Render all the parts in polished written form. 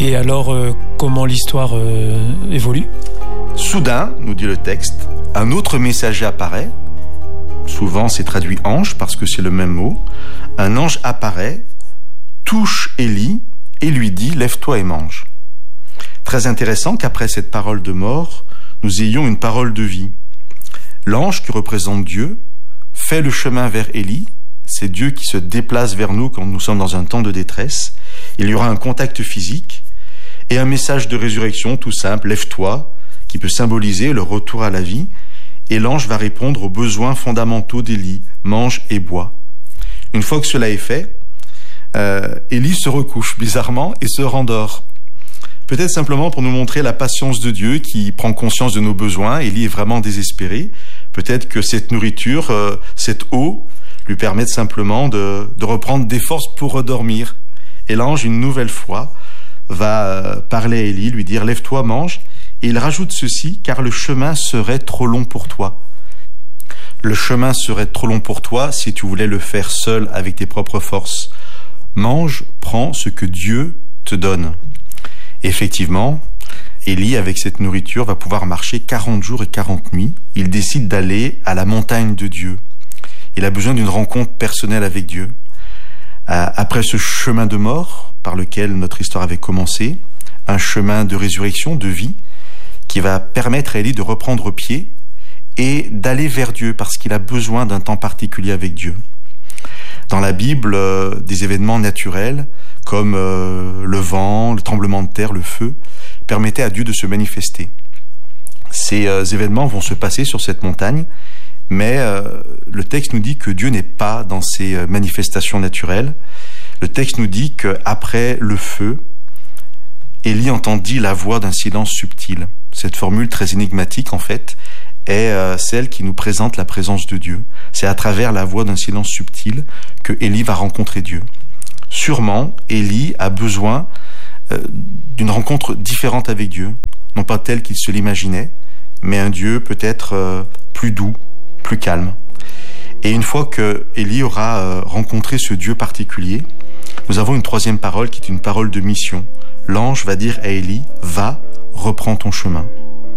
Et alors, comment l'histoire évolue ? Soudain, nous dit le texte, un autre messager apparaît. Souvent, c'est traduit ange parce que c'est le même mot. Un ange apparaît, touche Élie et lui dit « Lève-toi et mange ». Très intéressant qu'après cette parole de mort, nous ayons une parole de vie. L'ange qui représente Dieu fait le chemin vers Élie. C'est Dieu qui se déplace vers nous quand nous sommes dans un temps de détresse. Il y aura un contact physique et un message de résurrection tout simple, lève-toi, qui peut symboliser le retour à la vie. Et l'ange va répondre aux besoins fondamentaux d'Élie, mange et bois. Une fois que cela est fait, Élie se recouche bizarrement et se rendort. Peut-être simplement pour nous montrer la patience de Dieu qui prend conscience de nos besoins. Élie est vraiment désespéré. Peut-être que cette nourriture, cette eau, lui permettent simplement de reprendre des forces pour redormir. Et l'ange, une nouvelle fois, va parler à Élie, lui dire « Lève-toi, mange ». Et il rajoute ceci « Car le chemin serait trop long pour toi ». Le chemin serait trop long pour toi si tu voulais le faire seul avec tes propres forces. Mange, prends ce que Dieu te donne. Et effectivement, Élie, avec cette nourriture, va pouvoir marcher 40 jours et 40 nuits. Il décide d'aller à la montagne de Dieu. Il a besoin d'une rencontre personnelle avec Dieu. Après ce chemin de mort par lequel notre histoire avait commencé, un chemin de résurrection, de vie, qui va permettre à Élie de reprendre pied et d'aller vers Dieu parce qu'il a besoin d'un temps particulier avec Dieu. Dans la Bible, des événements naturels comme le vent, le tremblement de terre, le feu, permettaient à Dieu de se manifester. Ces événements vont se passer sur cette montagne, mais le texte nous dit que Dieu n'est pas dans ces manifestations naturelles. Le texte nous dit qu'après le feu, Élie entendit la voix d'un silence subtil. Cette formule très énigmatique, en fait, est celle qui nous présente la présence de Dieu. C'est à travers la voix d'un silence subtil que Élie va rencontrer Dieu. Sûrement, Élie a besoin d'une rencontre différente avec Dieu, non pas telle qu'il se l'imaginait, mais un Dieu peut-être plus doux, plus calme. Et une fois que Élie aura rencontré ce Dieu particulier, nous avons une troisième parole qui est une parole de mission. L'ange va dire à Élie, va, reprends ton chemin.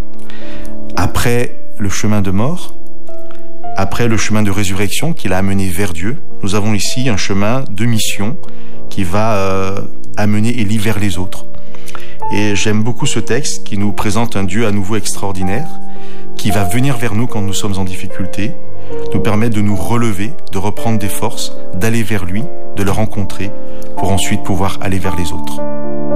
Après le chemin de mort, après le chemin de résurrection qui l'a amené vers Dieu, nous avons ici un chemin de mission qui va amener Élie vers les autres. Et j'aime beaucoup ce texte qui nous présente un Dieu à nouveau extraordinaire, qui va venir vers nous quand nous sommes en difficulté, nous permettre de nous relever, de reprendre des forces, d'aller vers lui, de le rencontrer, pour ensuite pouvoir aller vers les autres.